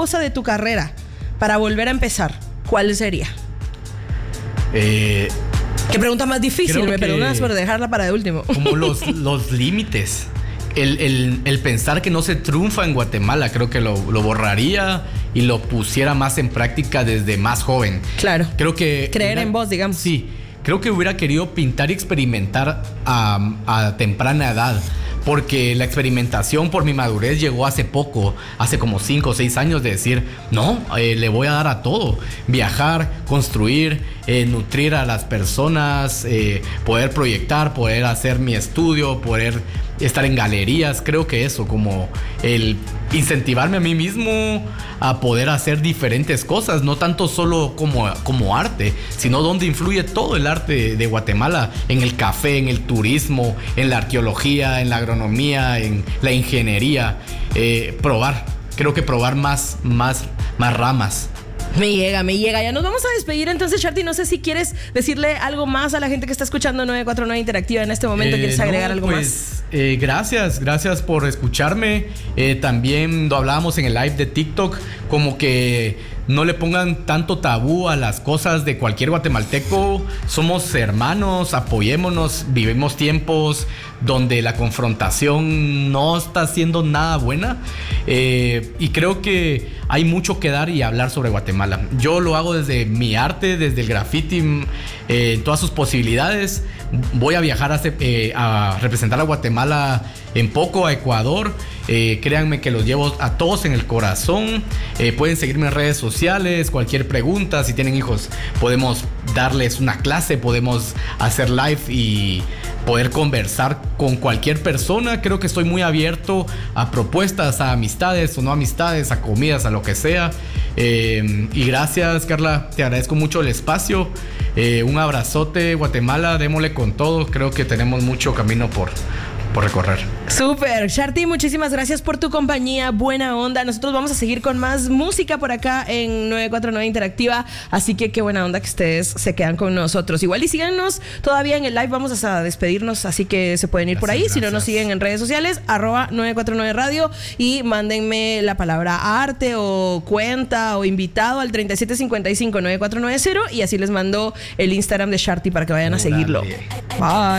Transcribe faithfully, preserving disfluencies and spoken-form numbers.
cosa de tu carrera para volver a empezar, ¿cuál sería? Eh, ¿Qué pregunta más difícil? Me perdonas por dejarla para de último. Como los, los límites. El, el, el pensar que no se triunfa en Guatemala, creo que lo, lo borraría y lo pusiera más en práctica desde más joven. Claro. Creo que... Creer hubiera, en vos, digamos. Sí. Creo que hubiera querido pintar y experimentar a, a temprana edad. Porque la experimentación por mi madurez llegó hace poco, hace como cinco o seis años, de decir, no, eh, le voy a dar a todo. Viajar, construir, eh, nutrir a las personas, eh, poder proyectar, poder hacer mi estudio, poder estar en galerías. Creo que eso, como el incentivarme a mí mismo a poder hacer diferentes cosas, no tanto solo como, como arte, sino donde influye todo el arte de Guatemala, en el café, en el turismo, en la arqueología, en la agronomía, en la ingeniería. Eh, probar, creo que probar más, más, más ramas. Me llega, me llega. Ya nos vamos a despedir entonces, Sharti. No sé si quieres decirle algo más a la gente que está escuchando nueve cuatro nueve Interactiva en este momento. Eh, ¿Quieres agregar no, algo pues, más? Eh, gracias, gracias por escucharme. Eh, también lo hablábamos en el live de TikTok, como que no le pongan tanto tabú a las cosas de cualquier guatemalteco. Somos hermanos, apoyémonos, vivimos tiempos donde la confrontación no está siendo nada buena. Eh, y creo que hay mucho que dar y hablar sobre Guatemala. Yo lo hago desde mi arte, desde el graffiti, eh, todas sus posibilidades. Voy a viajar a, eh, a representar a Guatemala en poco, a Ecuador. Eh, créanme que los llevo a todos en el corazón. Eh, pueden seguirme en redes sociales, cualquier pregunta, si tienen hijos podemos darles una clase, podemos hacer live y poder conversar con cualquier persona. Creo que estoy muy abierto a propuestas, a amistades o no amistades, a comidas, a lo que sea. Eh, y gracias, Carla, te agradezco mucho el espacio. Eh, un abrazote, Guatemala, démosle con todo. Creo que tenemos mucho camino por por recorrer. Súper, Sharti, muchísimas gracias por tu compañía, buena onda. Nosotros vamos a seguir con más música por acá en nueve cuatro nueve Interactiva, así que qué buena onda que ustedes se quedan con nosotros. Igual y síganos todavía en el live, vamos a despedirnos, así que se pueden ir gracias, por ahí. Gracias. Si no nos siguen en redes sociales, arroba nueve cuatro nueve radio, y mándenme la palabra arte o cuenta o invitado al treinta y siete cincuenta y cinco nueve cuatro nueve cero y así les mando el Instagram de Sharti para que vayan a seguirlo. Bye.